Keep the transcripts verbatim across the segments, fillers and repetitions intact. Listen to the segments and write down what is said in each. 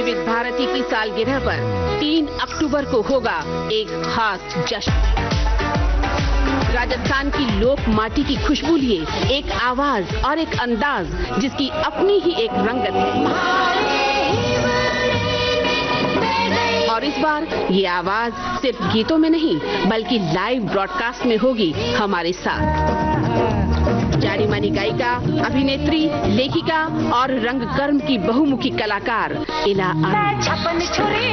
विविध भारती की सालगिरह पर तीन अक्टूबर को होगा एक खास जश्न। राजस्थान की लोक माटी की खुशबू लिए एक आवाज और एक अंदाज जिसकी अपनी ही एक रंगत है। और इस बार ये आवाज सिर्फ गीतों में नहीं बल्कि लाइव ब्रॉडकास्ट में होगी हमारे साथ। जानी मानी गायिका, अभिनेत्री, लेखिका और रंगकर्म की बहुमुखी कलाकार इला अरुण।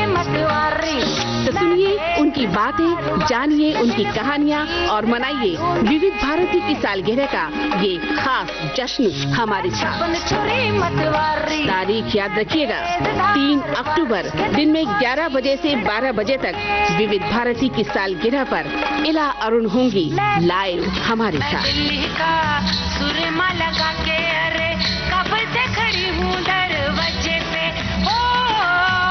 तो सुनिए उनकी बातें, जानिए उनकी कहानियाँ और मनाइए विविध भारती की सालगिरह का ये खास जश्न हमारे साथ। तारीख याद रखिएगा, तीन अक्टूबर दिन में ग्यारह बजे से बारह बजे तक विविध भारती की सालगिरह पर इला अरुण होंगी लाइव हमारे साथ। सुरमा लगा के अरे कब से खड़ी हूँ दरवाजे पे, ओ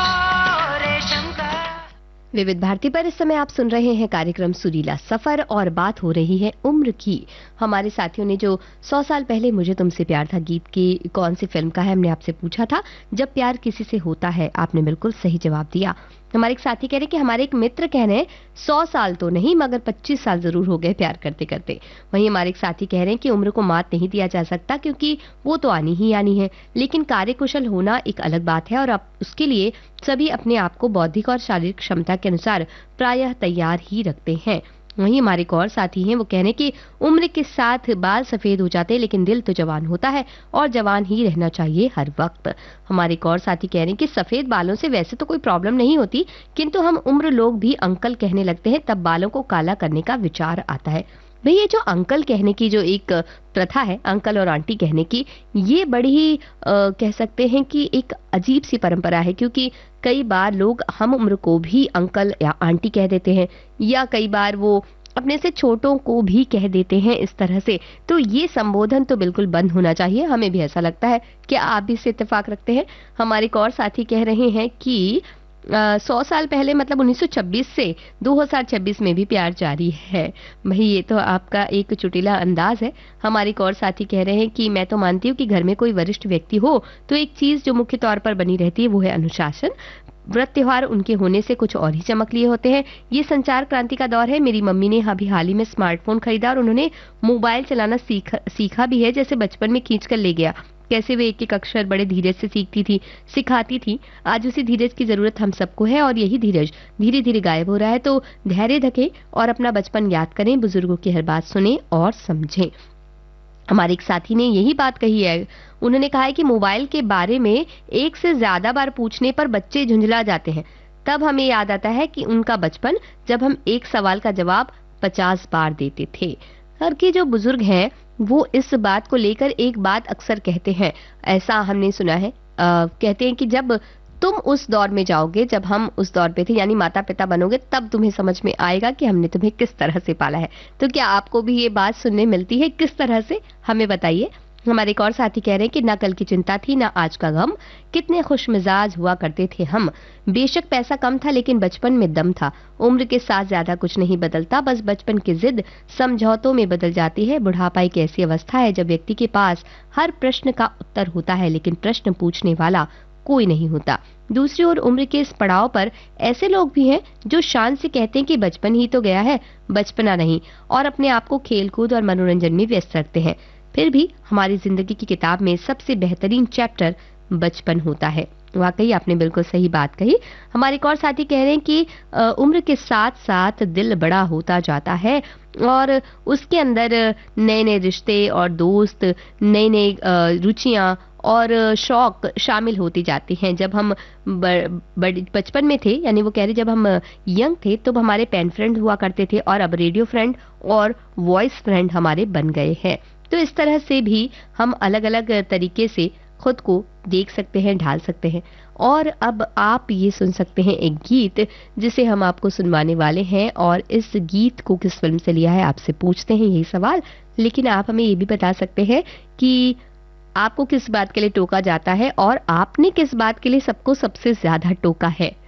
रेशम का। विविध भारती पर इस समय आप सुन रहे हैं कार्यक्रम सुरीला सफर और बात हो रही है उम्र की। हमारे साथियों ने जो सौ साल पहले मुझे तुमसे प्यार था गीत की कौन सी फिल्म का है हमने आपसे पूछा था। जब प्यार किसी से होता है, आपने बिल्कुल सही जवाब दिया। हमारे एक साथी कह रहे कि हमारे एक मित्र कह रहे हैं सौ साल तो नहीं मगर पच्चीस साल जरूर हो गए प्यार करते करते। वहीं हमारे एक साथी कह रहे हैं कि उम्र को मात नहीं दिया जा सकता क्योंकि वो तो आनी ही आनी है, लेकिन कार्यकुशल होना एक अलग बात है और अब उसके लिए सभी अपने आप को बौद्धिक और शारीरिक क्षमता के अनुसार प्रायः तैयार ही रखते हैं। वहीं हमारे एक और साथी हैं, वो कह रहे हैं कि उम्र के साथ बाल सफेद हो जाते हैं लेकिन दिल तो जवान होता है और जवान ही रहना चाहिए हर वक्त। हमारे एक और साथी कह रहे हैं कि सफेद बालों से वैसे तो कोई प्रॉब्लम नहीं होती, किंतु हम उम्र लोग भी अंकल कहने लगते हैं तब बालों को काला करने का विचार आता है। भाई ये जो अंकल कहने की जो एक प्रथा है, अंकल और आंटी कहने की, ये बड़ी ही आ, कह सकते हैं कि एक अजीब सी परंपरा है क्योंकि कई बार लोग हम उम्र को भी अंकल या आंटी कह देते हैं या कई बार वो अपने से छोटों को भी कह देते हैं इस तरह से। तो ये संबोधन तो बिल्कुल बंद होना चाहिए, हमें भी ऐसा लगता है। क्या आप भी इससे इत्तेफाक रखते हैं? हमारे एक और साथी कह रहे हैं कि सौ साल पहले मतलब उन्नीस सौ छब्बीस से दो हज़ार छब्बीस में भी प्यार जारी है। भाई ये तो आपका एक चुटीला अंदाज है। हमारे एक और साथी कह रहे हैं कि मैं तो मानती हूँ कि घर में कोई वरिष्ठ व्यक्ति हो तो एक चीज जो मुख्य तौर पर बनी रहती है वो है अनुशासन। व्रत त्योहार उनके होने से कुछ और ही चमक लिए होते हैं। ये संचार क्रांति का दौर है। मेरी मम्मी ने अभी हाल ही में स्मार्टफोन खरीदा और उन्होंने मोबाइल चलाना सीखा सीखा भी है, जैसे बचपन में खींच कर ले गया। कैसे वे एक एक अक्षर बड़े धीरज से सीखती थी, सिखाती थी। आज उसी धीरज की जरूरत हम सबको है और यही धीरज धीरे धीरे गायब हो रहा है। तो धैर्य रखें और अपना बचपन याद करें, बुजुर्गों की हर बात सुने और समझें। हमारे एक साथी ने यही बात कही है। उन्होंने कहा है कि मोबाइल के बारे में एक से ज्यादा बार पूछने पर बच्चे झुंझला जाते हैं। तब हमें याद आता है कि उनका बचपन जब हम एक सवाल का जवाब पचास बार देते थे। घर के जो बुजुर्ग हैं वो इस बात को लेकर एक बात अक्सर कहते हैं, ऐसा हमने सुना है। आ, कहते हैं कि जब तुम उस दौर में जाओगे जब हम उस दौर पे थे, यानी माता पिता बनोगे, तब तुम्हें समझ में आएगा कि हमने तुम्हें किस तरह से पाला है। तो क्या आपको भी ये बात सुनने मिलती है? किस तरह से, हमें बताइए। हमारे एक और साथी कह रहे हैं कि ना कल की चिंता थी ना आज का गम, कितने खुश मिजाज हुआ करते थे हम। बेशक पैसा कम था लेकिन बचपन में दम था। उम्र के साथ ज्यादा कुछ नहीं बदलता, बस बचपन की जिद समझौतों में बदल जाती है। बुढ़ापा एक ऐसी अवस्था है जब व्यक्ति के पास हर प्रश्न का उत्तर होता है लेकिन प्रश्न पूछने वाला कोई नहीं होता। दूसरी ओर उम्र के इस पड़ाव पर ऐसे लोग भी हैं जो शान से कहते हैं कि बचपन ही तो गया है, बचपना नहीं, और अपने आप को खेलकूद और मनोरंजन में व्यस्त रखते हैं। फिर भी हमारी जिंदगी की किताब में सबसे बेहतरीन चैप्टर बचपन होता है। वाकई आपने बिल्कुल सही बात कही। हमारे एक और साथी कह रहे हैं कि उम्र के साथ साथ दिल बड़ा होता जाता है और उसके अंदर नए नए रिश्ते और दोस्त, नई नई रुचियां और शौक शामिल होती जाती हैं। जब हम बचपन में थे, यानी वो कह रहे जब हम यंग थे तो हमारे पेन फ्रेंड हुआ करते थे और अब रेडियो फ्रेंड और वॉइस फ्रेंड हमारे बन गए हैं। तो इस तरह से भी हम अलग अलग तरीके से खुद को देख सकते हैं, ढाल सकते हैं। और अब आप ये सुन सकते हैं एक गीत जिसे हम आपको सुनवाने वाले हैं, और इस गीत को किस फिल्म से लिया है आपसे पूछते हैं यही सवाल, लेकिन आप हमें ये भी बता सकते हैं कि आपको किस बात के लिए टोका जाता है और आपने किस बात के लिए सबको सबसे ज्यादा टोका है।